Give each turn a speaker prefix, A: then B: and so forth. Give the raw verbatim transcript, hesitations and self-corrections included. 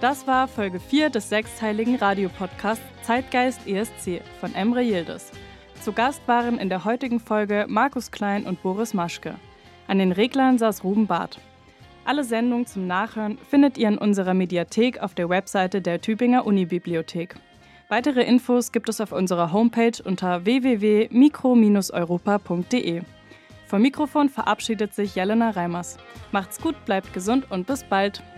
A: Das war Folge vier des sechsteiligen Radiopodcasts Zeitgeist E S C von Emre Yildiz. Zu Gast waren in der heutigen Folge Markus Klein und Boris Maschke. An den Reglern saß Ruben Barth. Alle Sendungen zum Nachhören findet ihr in unserer Mediathek auf der Webseite der Tübinger Unibibliothek. Weitere Infos gibt es auf unserer Homepage unter w w w punkt mikro europa punkt d e. Vom Mikrofon verabschiedet sich Jelena Reimers. Macht's gut, bleibt gesund und bis bald!